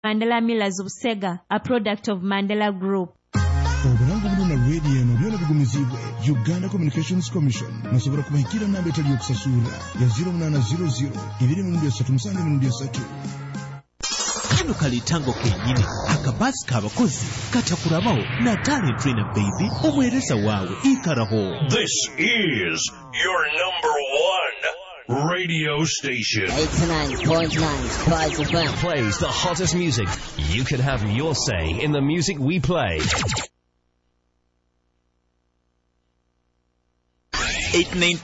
Mandela Millers of Sega, a product of Mandela Group. Obulango buno na radio eno byona bigumizibwe Uganda Communications Commission nasobola kubahikira namba etali okusasula ya 0800 237 Kano kalitango kenyini akabasi k'abakozi katakulabawo na talent trainer baby omwereza waawe ikaraho. This is your number one radio station. 89.9 Spice FM plays the hottest music. You can have your say in the music we play. 89